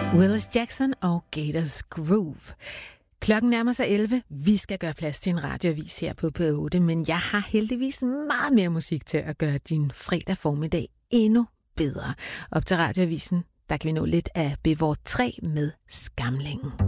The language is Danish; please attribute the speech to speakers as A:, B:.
A: Willis Jackson og Gators Groove. Klokken nærmer sig 11. Vi skal gøre plads til en radioavis her på P8, men jeg har heldigvis meget mere musik til at gøre din fredag formiddag endnu bedre. Op til radioavisen, der kan vi nå lidt af Bevort 3 med Skamlingen.